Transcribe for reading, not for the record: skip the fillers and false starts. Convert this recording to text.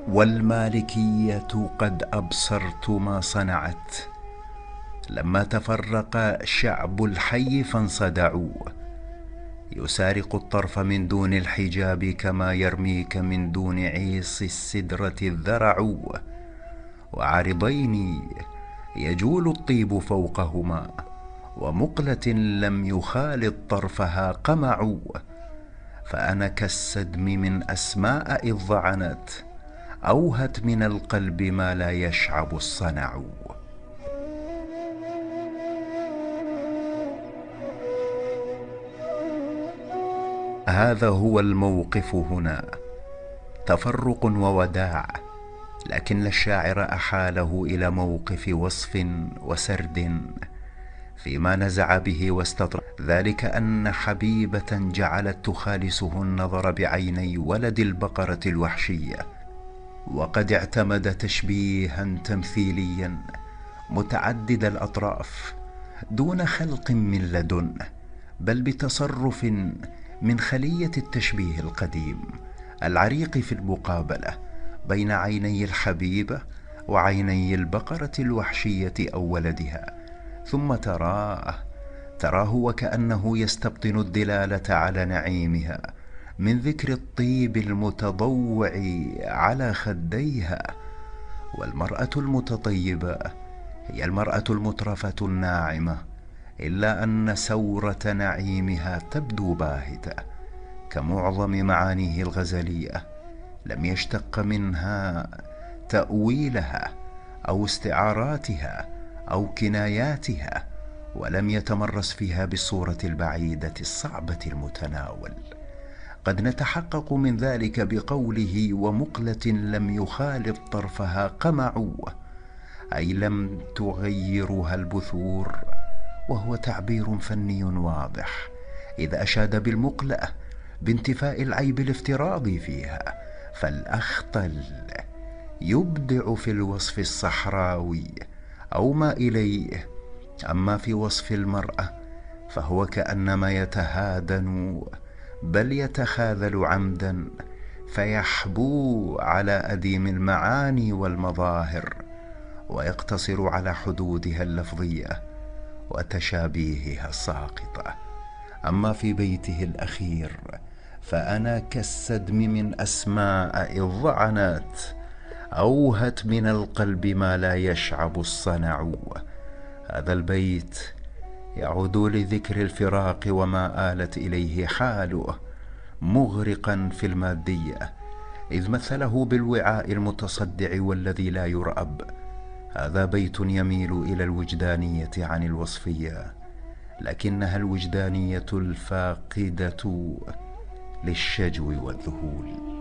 والمالكية قد أبصرت ما صنعت، لما تفرق شعب الحي فانصدعوا. يسارق الطرف من دون الحجاب، كما يرميك من دون عيص السدرة الذرع. وعارضين يجول الطيب فوقهما، ومقلة لم يخالط طرفها قمع. فأنا كالسدم من أسماء إذ ضعنت، أوهت من القلب ما لا يشعب الصنع. هذا هو الموقف هنا، تفرق ووداع، لكن الشاعر أحاله إلى موقف وصف وسرد فيما نزع به واستطرد. ذلك أن حبيبة جعلت تخالسه النظر بعيني ولد البقرة الوحشية، وقد اعتمد تشبيها تمثيليا متعدد الأطراف دون خلق من لدنه، بل بتصرف من خلية التشبيه القديم العريق في المقابلة بين عيني الحبيبة وعيني البقرة الوحشية أو ولدها. ثم تراه وكأنه يستبطن الدلالة على نعيمها من ذكر الطيب المتضوع على خديها. والمرأة المتطيبة هي المرأة المترفة الناعمة، إلا أن سورة نعيمها تبدو باهتة، كمعظم معانيه الغزلية لم يشتق منها تأويلها أو استعاراتها أو كناياتها، ولم يتمرس فيها بالصورة البعيدة الصعبة المتناول. قد نتحقق من ذلك بقوله ومقلة لم يخالط طرفها قمع، أي لم تغيرها البثور، وهو تعبير فني واضح إذا أشاد بالمقلة بانتفاء العيب الافتراضي فيها. فالأخطل يبدع في الوصف الصحراوي أو ما إليه، أما في وصف المرأة فهو كأنما يتهادن بل يتخاذل عمدا، فيحبو على أديم المعاني والمظاهر، ويقتصر على حدودها اللفظية وتشابيهها الساقطة. أما في بيته الأخير فأنا كالسدم من أسماء إذ ضعنت، أوهت من القلب ما لا يشعب الصنع. هذا البيت يعود لذكر الفراق وما آلت إليه حاله، مغرقا في المادية، إذ مثله بالوعاء المتصدع والذي لا يرأب. هذا بيت يميل إلى الوجدانية عن الوصفية، لكنها الوجدانية الفاقدة للشجو والذهول.